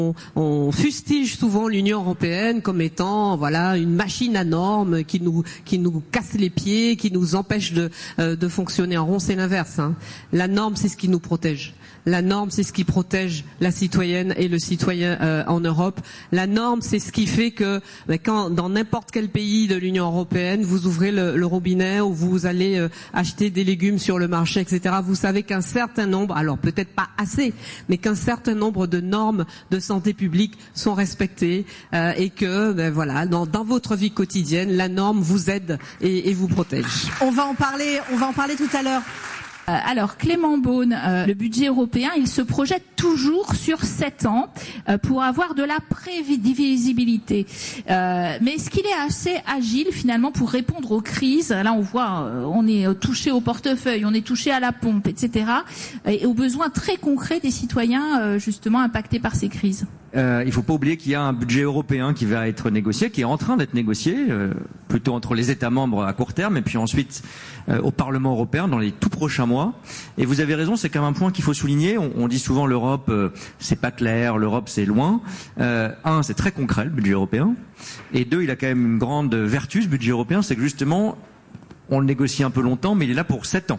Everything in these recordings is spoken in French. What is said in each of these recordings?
On fustige souvent l'Union européenne comme étant voilà une machine à normes qui nous casse les pieds, qui nous empêche de fonctionner en rond. C'est l'inverse. Hein. La norme, c'est ce qui nous protège. La norme, c'est ce qui protège la citoyenne et le citoyen en Europe. La norme, c'est ce qui fait que quand dans n'importe quel pays de l'Union européenne, vous ouvrez le robinet ou vous allez acheter des légumes sur le marché, etc. Vous savez qu'un certain nombre, alors peut-être pas assez, mais qu'un certain nombre de normes de santé publique sont respectées et que voilà, dans votre vie quotidienne, la norme vous aide et vous protège. On va en parler tout à l'heure. Alors Clément Beaune, le budget européen, il se projette toujours sur 7 ans pour avoir de la prévisibilité. Mais est-ce qu'il est assez agile finalement pour répondre aux crises? Là on voit, on est touché au portefeuille, on est touché à la pompe, etc. Et aux besoins très concrets des citoyens justement impactés par ces crises. Il ne faut pas oublier qu'il y a un budget européen qui va être négocié, qui est en train d'être négocié, plutôt entre les États membres à court terme et puis ensuite au Parlement européen dans les tout prochains mois. Et vous avez raison, c'est quand même un point qu'il faut souligner. On dit souvent l'Europe, c'est pas clair, l'Europe c'est loin. Un, c'est très concret le budget européen. Et deux, il a quand même une grande vertu ce budget européen, c'est que justement, on le négocie un peu longtemps, mais il est là pour 7 ans.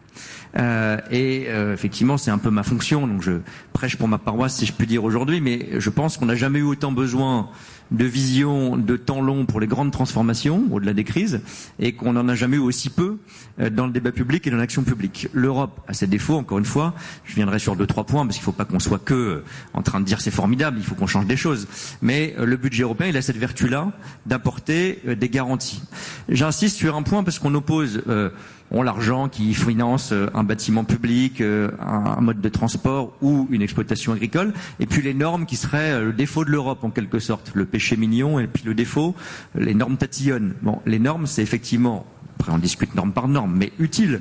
Effectivement, c'est un peu ma fonction, donc je prêche pour ma paroisse si je puis dire aujourd'hui, mais je pense qu'on n'a jamais eu autant besoin de vision, de temps long pour les grandes transformations, au-delà des crises, et qu'on n'en a jamais eu aussi peu dans le débat public et dans l'action publique. L'Europe a ses défauts, encore une fois, je viendrai sur 2-3 points, parce qu'il ne faut pas qu'on soit que en train de dire c'est formidable, il faut qu'on change des choses. Mais le budget européen, il a cette vertu-là d'apporter des garanties. J'insiste sur un point parce qu'on oppose l'argent qui finance un bâtiment public, un mode de transport ou une exploitation agricole, et puis les normes qui seraient le défaut de l'Europe en quelque sorte, le péché mignon, et puis le défaut, les normes tatillonnes. Bon, les normes, c'est effectivement, après on discute norme par norme, mais utile.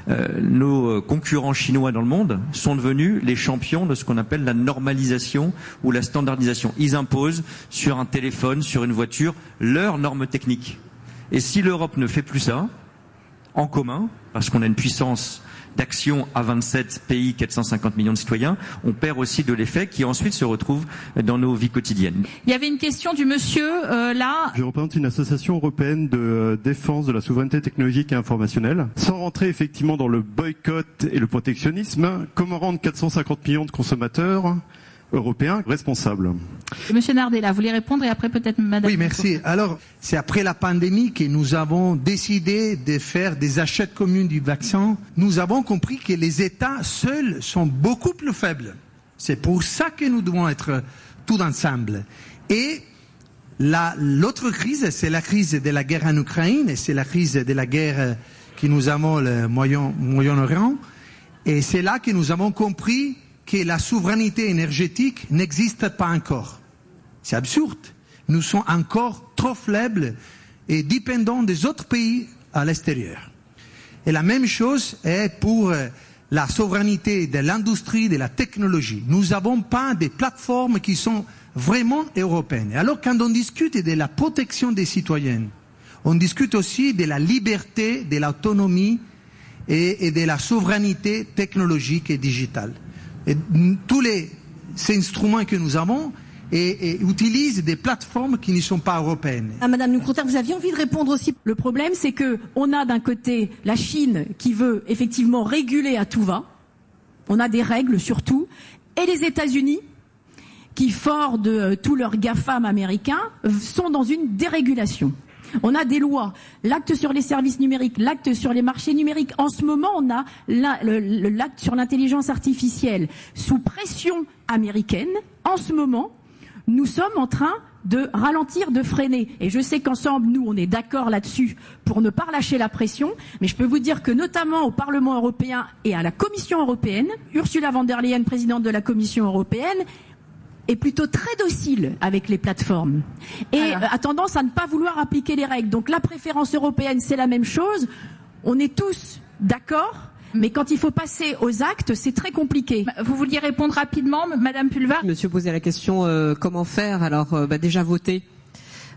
Nos concurrents chinois dans le monde sont devenus les champions de ce qu'on appelle la normalisation ou la standardisation. Ils imposent sur un téléphone, sur une voiture, leurs normes techniques. Et si l'Europe ne fait plus ça, en commun, parce qu'on a une puissance d'action à 27 pays, 450 millions de citoyens, on perd aussi de l'effet qui ensuite se retrouve dans nos vies quotidiennes. Il y avait une question du monsieur là. Je représente une association européenne de défense de la souveraineté technologique et informationnelle. Sans rentrer effectivement dans le boycott et le protectionnisme, comment rendre 450 millions de consommateurs européens responsables? Monsieur Nardella, vous voulez répondre et après peut-être madame. Oui, merci. Alors, c'est après la pandémie que nous avons décidé de faire des achats communs du vaccin. Nous avons compris que les États seuls sont beaucoup plus faibles. C'est pour ça que nous devons être tous ensemble. Et l'autre crise, c'est la crise de la guerre en Ukraine, et c'est la crise de la guerre que nous avons au Moyen-Orient. Et c'est là que nous avons compris que la souveraineté énergétique n'existe pas encore. C'est absurde. Nous sommes encore trop faibles et dépendants des autres pays à l'extérieur. Et la même chose est pour la souveraineté de l'industrie, de la technologie. Nous n'avons pas des plateformes qui sont vraiment européennes. Alors quand on discute de la protection des citoyens, on discute aussi de la liberté, de l'autonomie et de la souveraineté technologique et digitale. Et tous ces instruments que nous avons utilisent des plateformes qui ne sont pas européennes. Madame Nucruter, vous aviez envie de répondre aussi. Le problème, c'est que on a d'un côté la Chine qui veut effectivement réguler à tout va. On a des règles sur tout. Et les États-Unis qui, forts de tous leurs GAFAM américains, sont dans une dérégulation. On a des lois, l'acte sur les services numériques, l'acte sur les marchés numériques. En ce moment, on a l'acte sur l'intelligence artificielle sous pression américaine. En ce moment, nous sommes en train de ralentir, de freiner. Et je sais qu'ensemble, nous, on est d'accord là-dessus pour ne pas relâcher la pression. Mais je peux vous dire que notamment au Parlement européen et à la Commission européenne, Ursula von der Leyen, présidente de la Commission européenne, est plutôt très docile avec les plateformes et a tendance à ne pas vouloir appliquer les règles. Donc la préférence européenne, c'est la même chose. On est tous d'accord, mais quand il faut passer aux actes, c'est très compliqué. Vous vouliez répondre rapidement, Madame Pulvar? Monsieur posait la question comment faire. Alors déjà voter.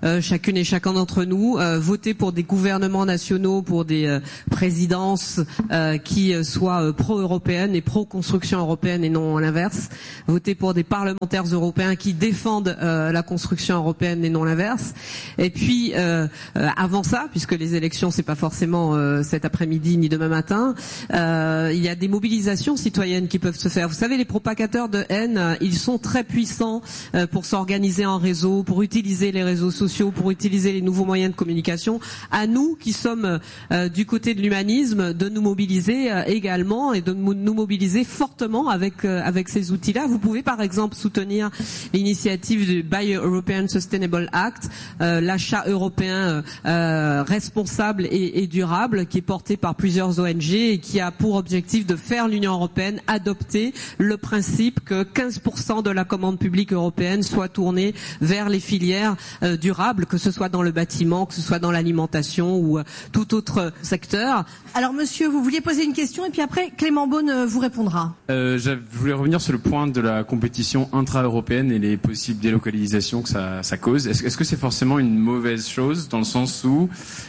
chacune et chacun d'entre nous, voter pour des gouvernements nationaux, pour des présidences qui soient pro-européennes et pro-construction européenne et non l'inverse. Voter pour des parlementaires européens qui défendent la construction européenne et non l'inverse. Et puis avant ça, puisque les élections c'est pas forcément cet après-midi ni demain matin, il y a des mobilisations citoyennes qui peuvent se faire. Vous savez, les propagateurs de haine, ils sont très puissants pour s'organiser en réseau, pour utiliser les réseaux sociaux, pour utiliser les nouveaux moyens de communication. À nous qui sommes du côté de l'humanisme, de nous mobiliser également et de nous mobiliser fortement avec ces outils-là. Vous pouvez par exemple soutenir l'initiative du Buy European Sustainable Act, l'achat européen responsable et durable, qui est porté par plusieurs ONG et qui a pour objectif de faire l'Union européenne adopter le principe que 15% de la commande publique européenne soit tournée vers les filières durables, que ce soit dans le bâtiment, que ce soit dans l'alimentation ou tout autre secteur. Alors monsieur, vous vouliez poser une question et puis après Clément Beaune vous répondra. Je voulais revenir sur le point de la compétition intra-européenne et les possibles délocalisations que ça cause. Est-ce que c'est forcément une mauvaise chose dans le sens où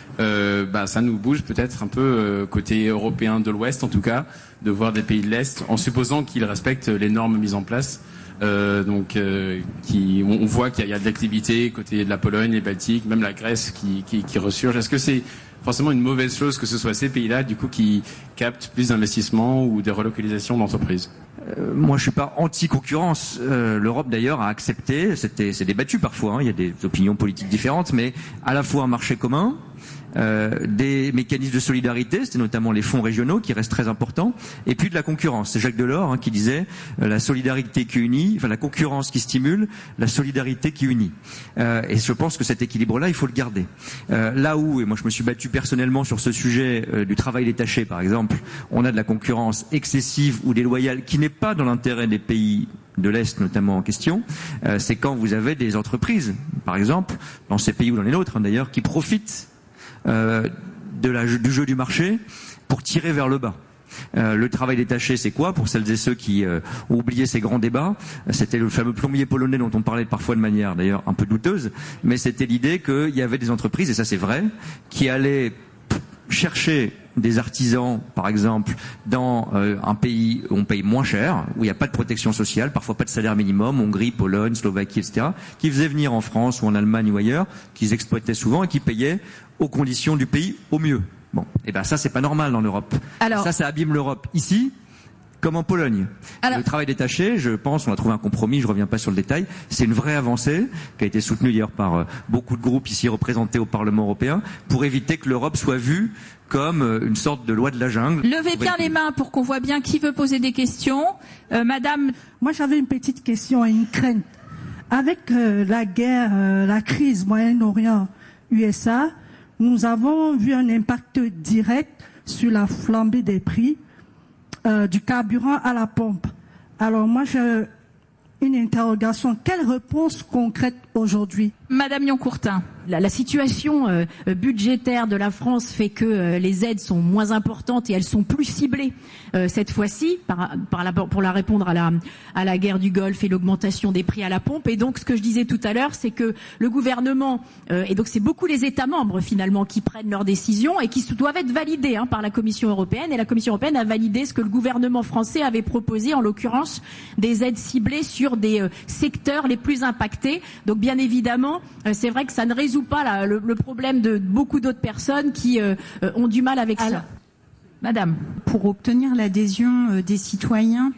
ça nous bouge peut-être un peu côté européen de l'Ouest en tout cas, de voir des pays de l'Est en supposant qu'ils respectent les normes mises en place. On voit qu'il y a de l'activité côté de la Pologne, les Baltiques, même la Grèce qui ressurge. Est-ce que c'est forcément une mauvaise chose que ce soit ces pays-là du coup qui captent plus d'investissements ou des relocalisations d'entreprises? Moi, je suis pas anti-concurrence. L'Europe, d'ailleurs, a accepté. C'est débattu parfois. Il y a des opinions politiques différentes, mais à la fois un marché commun, des mécanismes de solidarité, c'était notamment les fonds régionaux qui restent très importants, et puis de la concurrence. C'est Jacques Delors qui disait la solidarité qui unit, la concurrence qui stimule, la solidarité qui unit. Et je pense que cet équilibre-là, il faut le garder. Là où, et moi je me suis battu personnellement sur ce sujet du travail détaché, par exemple, on a de la concurrence excessive ou déloyale qui n'est pas dans l'intérêt des pays de l'Est notamment en question, c'est quand vous avez des entreprises, par exemple, dans ces pays ou dans les nôtres d'ailleurs, qui profitent du jeu du marché pour tirer vers le bas. Le travail détaché, c'est quoi? Pour celles et ceux qui ont oublié ces grands débats, c'était le fameux plombier polonais dont on parlait parfois de manière d'ailleurs un peu douteuse, mais c'était l'idée qu'il y avait des entreprises, et ça c'est vrai, qui allaient chercher des artisans, par exemple, dans un pays où on paye moins cher, où il n'y a pas de protection sociale, parfois pas de salaire minimum, Hongrie, Pologne, Slovaquie, etc., qui faisaient venir en France ou en Allemagne ou ailleurs, qu'ils exploitaient souvent et qui payaient aux conditions du pays au mieux. Bon, et ça c'est pas normal en Europe. Alors, ça abîme l'Europe ici, comme en Pologne. Alors, le travail détaché, je pense, on a trouvé un compromis, je reviens pas sur le détail, c'est une vraie avancée, qui a été soutenue d'ailleurs par beaucoup de groupes ici représentés au Parlement européen, pour éviter que l'Europe soit vue comme une sorte de loi de la jungle. Levez bien les mains pour qu'on voit bien qui veut poser des questions. Madame. Moi j'avais une petite question et une crainte. Avec la guerre, la crise Moyen-Orient-USA, nous avons vu un impact direct sur la flambée des prix du carburant à la pompe. Alors moi j'ai une interrogation. Quelle réponse concrète aujourd'hui? Madame Lyon-Courtin. La situation budgétaire de la France fait que les aides sont moins importantes et elles sont plus ciblées cette fois-ci pour la répondre à la guerre du Golfe et l'augmentation des prix à la pompe. Et donc ce que je disais tout à l'heure, c'est que le gouvernement et donc c'est beaucoup les États membres finalement qui prennent leurs décisions et qui doivent être validées par la Commission européenne. Et la Commission européenne a validé ce que le gouvernement français avait proposé, en l'occurrence des aides ciblées sur des secteurs les plus impactés. Donc bien évidemment, c'est vrai que ça ne résout pas le problème de beaucoup d'autres personnes qui ont du mal avec ça. Madame. Pour obtenir l'adhésion des citoyens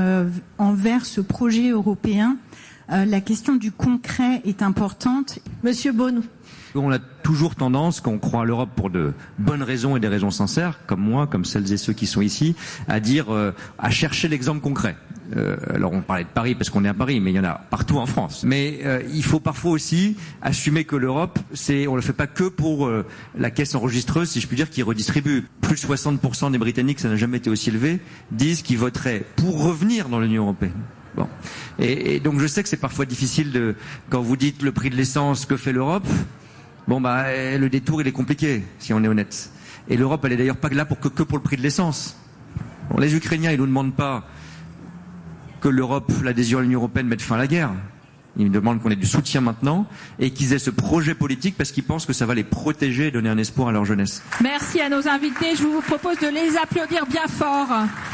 envers ce projet européen, la question du concret est importante. Monsieur Beaune. On a toujours tendance, quand on croit à l'Europe pour de bonnes raisons et des raisons sincères, comme moi, comme celles et ceux qui sont ici, à dire, à chercher l'exemple concret. Alors on parlait de Paris parce qu'on est à Paris, mais il y en a partout en France. Mais il faut parfois aussi assumer que l'Europe, on le fait pas que pour la caisse enregistreuse, si je puis dire, qui redistribue. Plus de 60% des Britanniques, ça n'a jamais été aussi élevé, disent qu'ils voteraient pour revenir dans l'Union européenne. Bon. Et donc je sais que c'est parfois difficile quand vous dites le prix de l'essence, que fait l'Europe? Bon le détour il est compliqué, si on est honnête. Et l'Europe elle est d'ailleurs pas là que pour le prix de l'essence. Bon, les Ukrainiens ils nous demandent pas que l'Europe, l'adhésion à l'Union européenne mette fin à la guerre. Ils demandent qu'on ait du soutien maintenant et qu'ils aient ce projet politique parce qu'ils pensent que ça va les protéger et donner un espoir à leur jeunesse. Merci à nos invités. Je vous propose de les applaudir bien fort.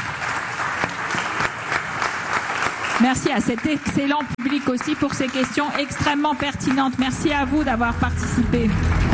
Merci à cet excellent public aussi pour ces questions extrêmement pertinentes. Merci à vous d'avoir participé.